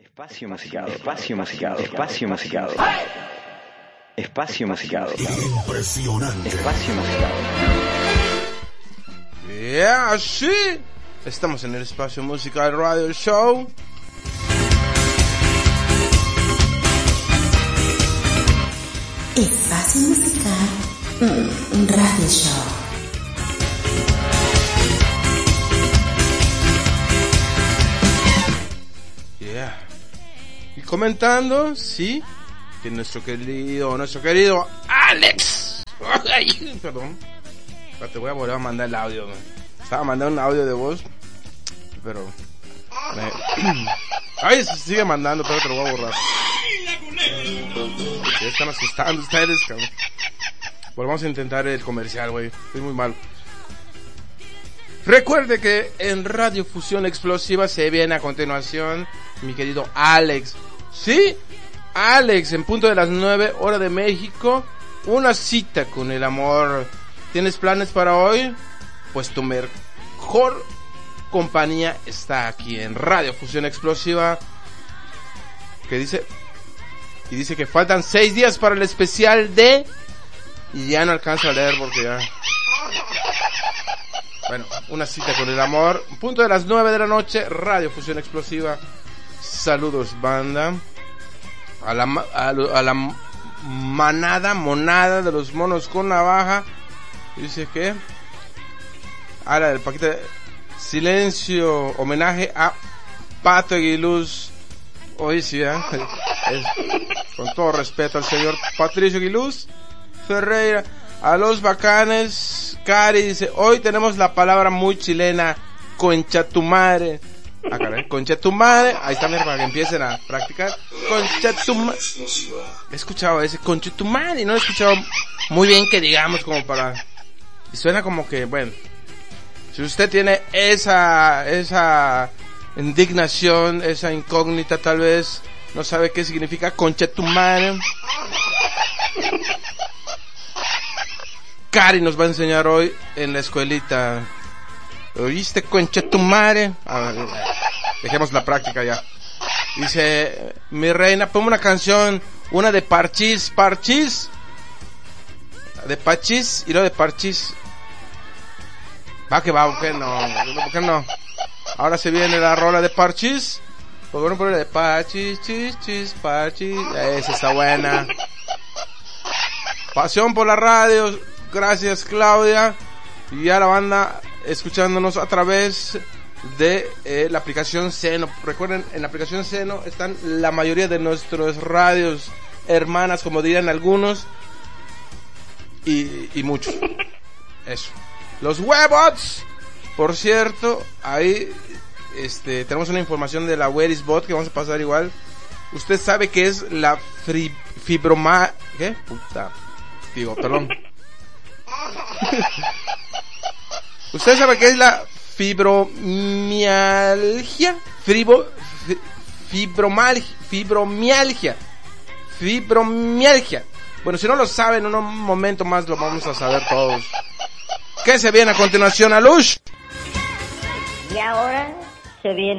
Espacio musicado, espacio musicado, espacio musicado. Espacio musicado. Impresionante. Espacio musicado. Yeah, sí. Estamos en el Espacio Musical Radio Show. Espacio Musical Radio Show. Yeah. Y comentando, sí, que nuestro querido Alex. Ay, perdón. Te voy a volver a mandar el audio. Estaba mandando un audio de voz, pero ay, se sigue mandando, pero te lo voy a borrar. Ya están asustando ustedes, cabrón. Volvamos a intentar el comercial, güey. Estoy muy mal. Recuerde que en Radio Fusión Explosiva se viene a continuación mi querido Alex. ¿Sí? Alex, en punto de las 9 horas de México. Una cita con el amor. ¿Tienes planes para hoy? Pues tu mejor compañía está aquí en Radio Fusión Explosiva. ¿Qué dice? Y dice que faltan 6 días para el especial de... Y ya no alcanzo a leer porque ya... Bueno, una cita con el amor. Punto de las 9 de la noche, Radio Fusión Explosiva. Saludos, banda. A la monada de los monos con navaja. Dice que... Ahora del paquete... Silencio, homenaje a Pato Aguiluz. Hoy sí, con todo respeto al señor Patricio Aguiluz Ferreira. A los bacanes. Cari dice, hoy tenemos la palabra muy chilena, conchatumare. Conchatumare. Ahí está, mira, para que empiecen a practicar. Conchatumare. He escuchado ese conchatumare y no he escuchado muy bien que digamos como para... Y suena como que, bueno, si usted tiene esa indignación, esa incógnita, tal vez no sabe qué significa conchetumare. Cari nos va a enseñar hoy en la escuelita. ¿Oíste, conchetumare? A ver, dejemos la práctica ya. Dice, mi reina, ponme una canción, una de Parchís, de Pachís y no de Parchís. Va que va, ¿por qué no? Ahora se viene la rola de Parchís. ¿Por qué no ponerle de Parchís, chis, Parchís? Esa está buena. Pasión por la radio. Gracias, Claudia. Y a la banda escuchándonos a través de la aplicación Seno. Recuerden, en la aplicación Seno están la mayoría de nuestras radios hermanas, como dirían algunos. Y muchos. Eso. Los Webots, por cierto, ahí tenemos una información de la Where is Bot que vamos a pasar igual. Usted sabe que es la fibroma... ¿Qué? Puta. Digo, perdón. ¿Usted sabe qué es la fibromialgia? Fibromialgia. Bueno, si no lo saben, en un momento más lo vamos a saber todos. ¿Qué se viene a continuación, Alush? Y ahora se viene